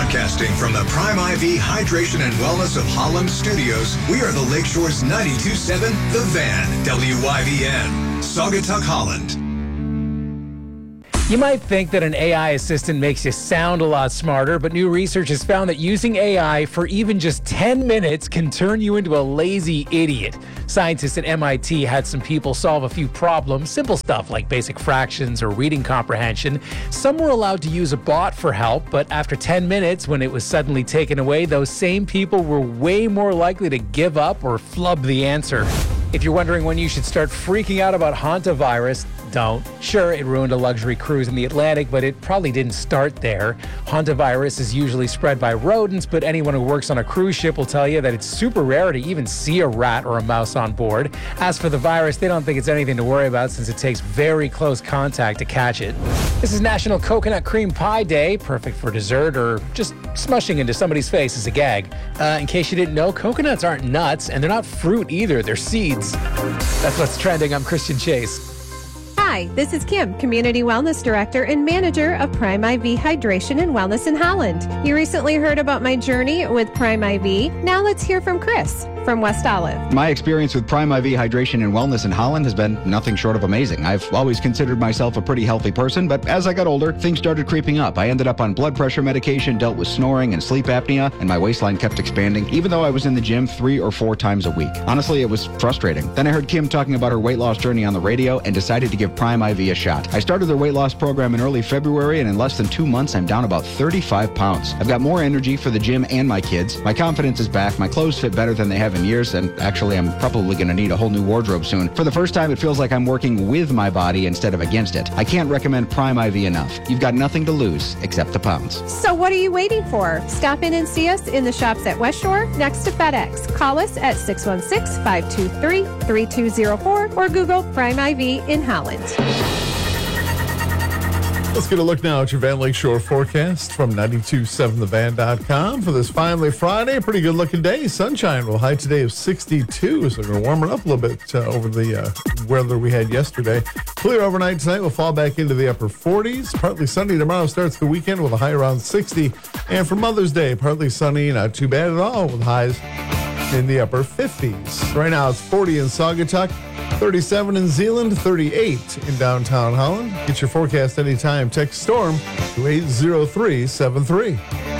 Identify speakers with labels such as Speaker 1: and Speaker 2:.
Speaker 1: Broadcasting from the Prime IV Hydration and Wellness of Holland studios, we are the Lakeshore's 92.7 The Van, WYVN, Saugatuck, Holland.
Speaker 2: You might think that an AI assistant makes you sound a lot smarter, but new research has found that using AI for even just 10 minutes can turn you into a lazy idiot. Scientists at MIT had some people solve a few problems, simple stuff like basic fractions or reading comprehension. Some were allowed to use a bot for help, but after 10 minutes, when it was suddenly taken away, those same people were way more likely to give up or flub the answer. If you're wondering when you should start freaking out about hantavirus, don't. Sure, it ruined a luxury cruise in the Atlantic, but it probably didn't start there. Hantavirus is usually spread by rodents, but anyone who works on a cruise ship will tell you that it's super rare to even see a rat or a mouse on board. As for the virus, they don't think it's anything to worry about since it takes very close contact to catch it. This is National Coconut Cream Pie Day, perfect for dessert or just smushing into somebody's face as a gag. In case you didn't know, coconuts aren't nuts, and they're not fruit either, they're seeds. That's what's trending. I'm Christian Chase.
Speaker 3: Hi, this is Kim, Community Wellness Director and Manager of Prime IV Hydration and Wellness in Holland. You recently heard about my journey with Prime IV. Now let's hear from Chris from West Olive.
Speaker 4: My experience with Prime IV Hydration and Wellness in Holland has been nothing short of amazing. I've always considered myself a pretty healthy person, but as I got older, things started creeping up. I ended up on blood pressure medication, dealt with snoring and sleep apnea, and my waistline kept expanding, even though I was in the gym 3 or 4 times a week. Honestly, it was frustrating. Then I heard Kim talking about her weight loss journey on the radio and decided to give Prime IV a shot. I started their weight loss program in early February, and in less than 2 months, I'm down about 35 pounds. I've got more energy for the gym and my kids. My confidence is back. My clothes fit better than they have in years, and actually, I'm probably going to need a whole new wardrobe soon. For the first time, it feels like I'm working with my body instead of against it. I can't recommend Prime IV enough. You've got nothing to lose except the pounds.
Speaker 3: So what are you waiting for? Stop in and see us in the shops at West Shore next to FedEx. Call us at 616-523-3204 or Google Prime IV in Holland.
Speaker 5: Let's get a look now at your Van Lakeshore forecast from 927thevan.com for this finally Friday. Pretty good looking day. Sunshine will high today of 62, so we're going to warm it up a little bit over the weather we had yesterday. Clear overnight tonight. We'll fall back into the upper 40s. Partly sunny tomorrow starts the weekend with a high around 60. And for Mother's Day, partly sunny, not too bad at all with highs in the upper 50s. Right now it's 40 in Saugatuck, 37 in Zeeland, 38 in downtown Holland. Get your forecast anytime. Text STORM to 80373.